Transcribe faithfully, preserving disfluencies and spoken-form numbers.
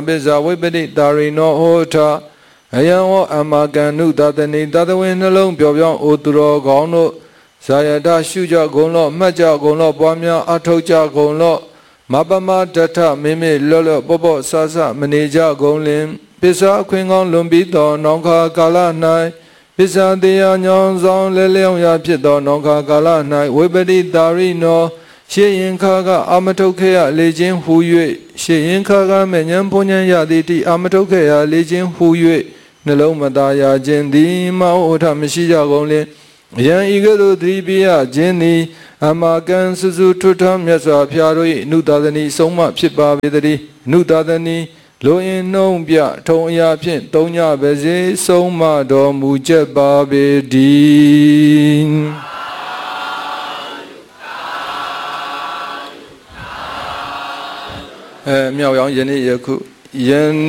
ပိဇာဝိပတိတာရိနောဟောထအယံဝအမကံနုတတနိတတဝင်းနှလုံးပျော်ပြောင်းအိုသူတော်ကောင်းတို့ဇာယတရှုကြကုန်လော့မှတ်ကြကုန်လော့ပွားများအထောက်ကြကုန်လော့မပမတထမိမိလော့လော့ပော့ပော့ဆဆမနေကြကုန်လင်ပစ္စာအခွင့်ကောင်းလွန်ပြီးသောနောင်ခါကာလ၌ပစ္စာတရားညောင်းဆောင်လဲလျောင်းရာဖြစ်သောနောင်ခါကာလ၌ဝိပတိတာရိနောရှေရင်ခါကအမထုတ်ခဲ့ရလေခြင်းဟူ၍ရှေရင်ခါကမဲ့ဉဏ်ဘုံဉဏ်ရသည်တိအမထုတ်ခဲ့ရလေခြင်းဟူ၍နှလုံးမသားရခြင်းသည်မဟုတ်ထမရှိကြကုန်လင်ယံဤကဲ့သို့သတိပေးရခြင်းသည်အမကံစုစုထွတ်ထမြတ်စွာဘုရားတို့၏အနုသာသနီဆုံးမဖြစ်ပါပေတည်းအနုသာသနီလိုအင်နှုံးပြထုံအရာဖြင့်သုံးညပါစေဆုံးမတော်မူချက်ပါပေတည်းအဲမြောက်ရောင်ယနေ့ယခုယ